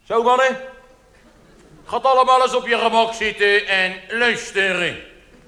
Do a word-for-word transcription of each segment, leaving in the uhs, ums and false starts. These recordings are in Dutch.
Zo mannen, gaat allemaal eens op je gemak zitten en luisteren.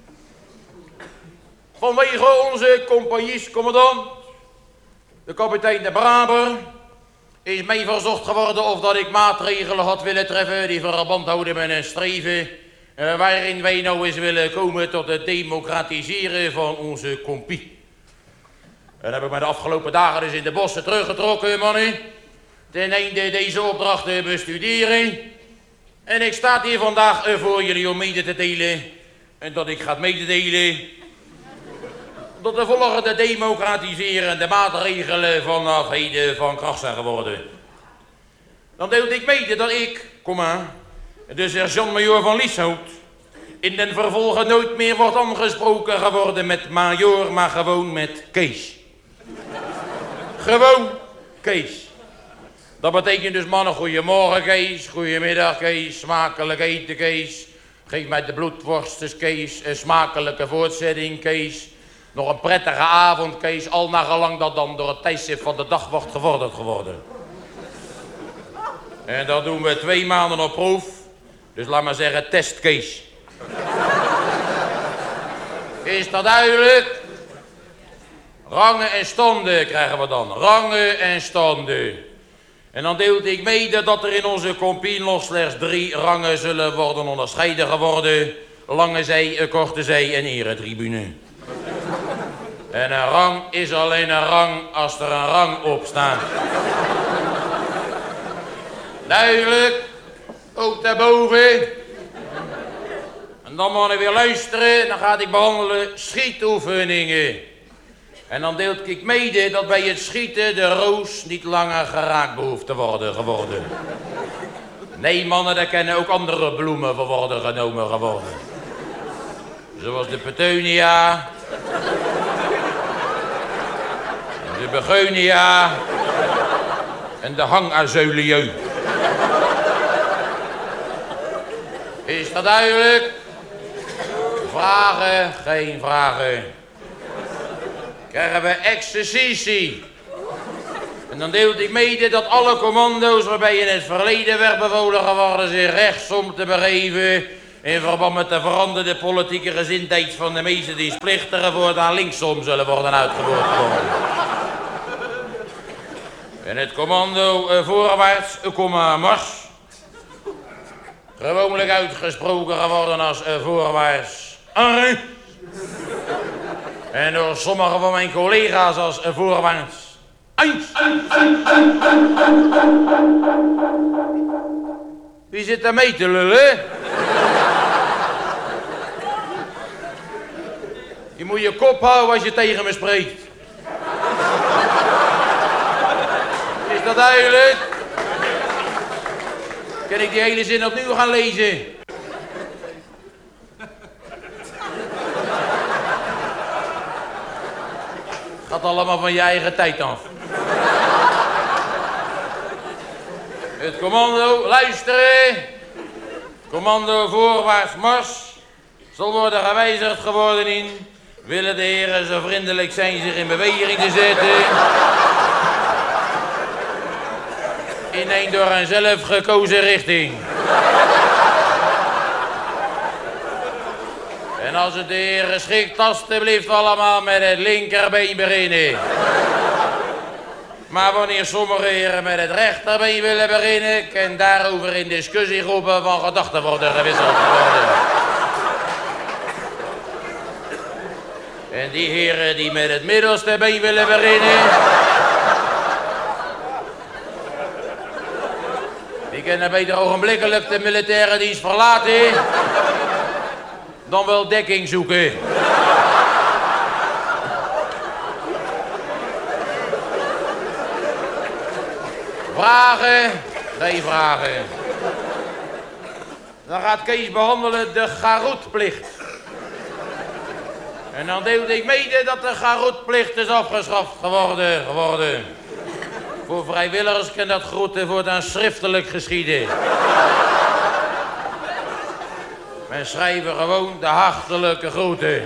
Vanwege onze compagniescommandant, de kapitein de Braber, is mij verzocht geworden of dat ik maatregelen had willen treffen die verband houden met een streven uh, waarin wij nou eens willen komen tot het democratiseren van onze compie. En heb ik mij de afgelopen dagen dus in de bossen teruggetrokken, mannen, ten einde deze opdracht te bestuderen. En ik sta hier vandaag uh, voor jullie om mede te delen en dat ik ga mededelen dat de volgende democratiserende maatregelen vanaf heden van kracht zijn geworden. Dan deelde ik mede dat ik, komma, de sergeant-majoor van Lieshout, in den vervolge nooit meer wordt aangesproken geworden met majoor, maar gewoon met Kees. Gewoon Kees. Dat betekent dus mannen, goeiemorgen Kees, goeiemiddag Kees, smakelijk eten Kees. Geef mij de bloedworstjes Kees, een smakelijke voortzetting Kees. Nog een prettige avond, Kees, al naar gelang dat dan door het tijdstip van de dag wordt gevorderd geworden. En dat doen we twee maanden op proef. Dus laat maar zeggen, test, Kees. Is dat duidelijk? Rangen en standen krijgen we dan. Rangen en standen. En dan deelde ik mede dat er in onze compie nog slechts drie rangen zullen worden onderscheiden geworden. Lange zij, korte zij en eretribune. En een rang is alleen een rang als er een rang op staat. Duidelijk. Ook daarboven. En dan moet ik weer luisteren. Dan ga ik behandelen schietoefeningen. En dan deelt ik mede dat bij het schieten de roos niet langer geraakt behoeft te worden geworden. Nee mannen, daar kunnen ook andere bloemen voor worden genomen geworden. Zoals de petunia. De begeunia en de hangazulieu. Is dat duidelijk? Vragen? Geen vragen. Krijgen we exercitie. En dan deelde ik mede dat alle commando's waarbij in het verleden werd bevolen geworden zich rechtsom te begeven in verband met de veranderde politieke gezindheid van de meeste dienstplichtigen voortaan linksom zullen worden uitgevoerd worden. En het commando uh, voorwaarts, uh, komma, mars. Gewoonlijk uitgesproken geworden als uh, voorwaarts, arre. En door sommige van mijn collega's als uh, voorwaarts, eins. Wie zit daar mee te lullen? Je moet je kop houden als je tegen me spreekt. Is dat duidelijk? Kan ik die hele zin opnieuw gaan lezen? Gaat allemaal van je eigen tijd af. Het commando, luisteren. Commando voorwaarts mars zal worden gewijzigd geworden in. Willen de heren zo vriendelijk zijn zich in beweging te zetten. In een door hen zelf gekozen richting. En als het de heren schikt, alstublieft allemaal met het linkerbeen beginnen. Maar wanneer sommige heren met het rechterbeen willen beginnen, kan daarover in discussiegroepen van gedachten worden gewisseld worden. En die heren die met het middelste been willen beginnen, die kunnen beter ogenblikkelijk de militaire dienst verlaten dan wel dekking zoeken. Vragen? Geen vragen. Dan gaat Kees behandelen de garoetplicht. En dan deelde ik mede dat de garoetplicht is afgeschaft geworden. geworden. Voor vrijwilligers kan dat groeten voortaan schriftelijk geschieden. Men schrijven gewoon de hartelijke groeten.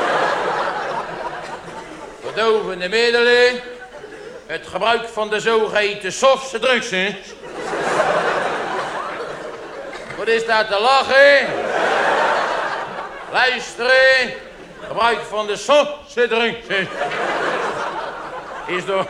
Verdovende middelen. Het gebruik van de zogeheten softse drugs. Wat is daar te lachen? Luisteren. Gebruik van de zonzittering is door...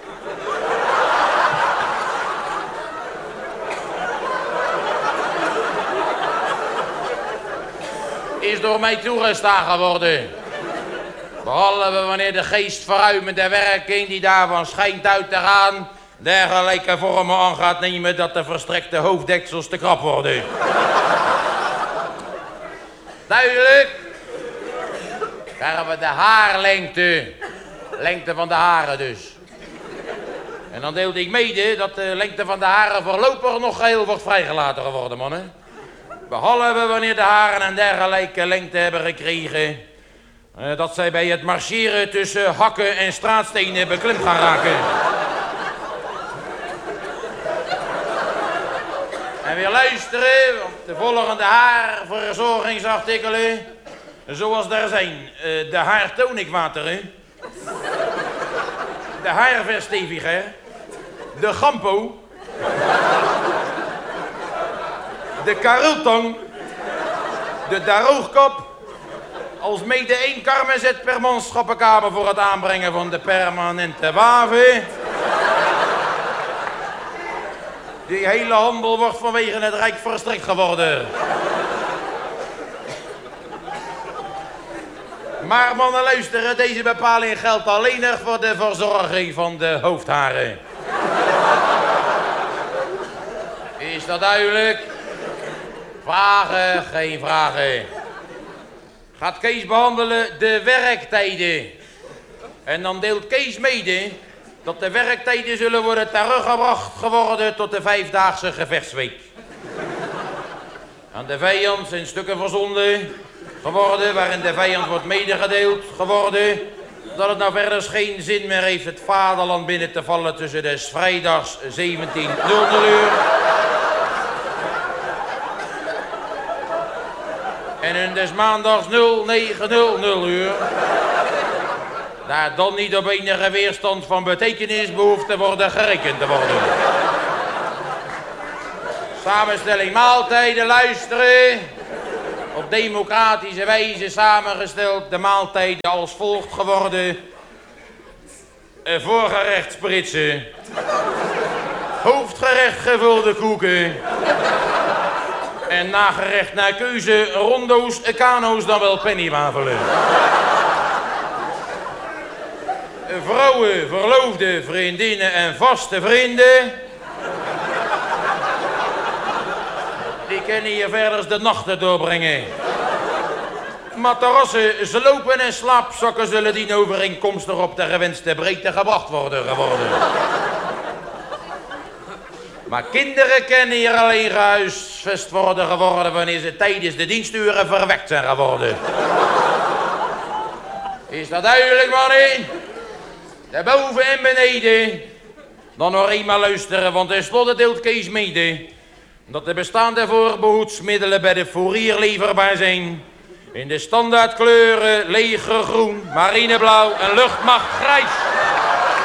is door mij toegestaan geworden. Behalve wanneer de geestverruimende werking die daarvan schijnt uit te gaan... dergelijke vormen aan gaat nemen dat de verstrekte hoofddeksels te krap worden. Duidelijk? Krijgen we de haarlengte. Lengte van de haren dus. En dan deelde ik mede dat de lengte van de haren voorlopig nog geheel wordt vrijgelaten geworden, mannen. Behalve wanneer de haren een dergelijke lengte hebben gekregen... Uh, dat zij bij het marcheren tussen hakken en straatstenen beklemd gaan raken. En weer luisteren op de volgende haarverzorgingsartikelen. Zoals daar zijn. Uh, de haartonicwateren. De haarversteviger. De gampo. De kareltang. De daroogkap. Als mede één karmenzet per manschappenkamer voor het aanbrengen van de permanente waven. Die hele handel wordt vanwege het Rijk verstrekt geworden. Maar mannen, luisteren, deze bepaling geldt alleen nog voor de verzorging van de hoofdharen. Is dat duidelijk? Vragen, geen vragen. Gaat Kees behandelen de werktijden. En dan deelt Kees mede dat de werktijden zullen worden teruggebracht geworden tot de vijfdaagse gevechtsweek. Aan de vijand zijn stukken verzonden geworden waarin de vijand wordt medegedeeld geworden dat het nou verder geen zin meer heeft het vaderland binnen te vallen tussen des vrijdags zeventien uur en in des maandags negen uur. Daar dan niet op enige weerstand van betekenis behoeft te worden gerekend te worden. Samenstelling maaltijden, luisteren. Op democratische wijze samengesteld, de maaltijden als volgt geworden. Een voorgerecht spritsen. Hoofdgerecht gevulde koeken. En nagerecht naar keuze rondo's, kano's dan wel pennywafelen. Vrouwen, verloofde, vriendinnen en vaste vrienden. Die kunnen hier verder de nachten doorbrengen. Materassen, slopen en slaapzakken zullen dien overeenkomstig op de gewenste breedte gebracht worden geworden. Maar kinderen kunnen hier alleen gehuisvest worden geworden wanneer ze tijdens de diensturen verwekt zijn geworden. Is dat duidelijk, mannen? Daarboven en beneden. Dan nog eenmaal luisteren, want tenslotte deelt Kees mede dat de bestaande voorbehoedsmiddelen bij de fourier leverbaar zijn. In de standaardkleuren legergroen, marineblauw en luchtmacht grijs.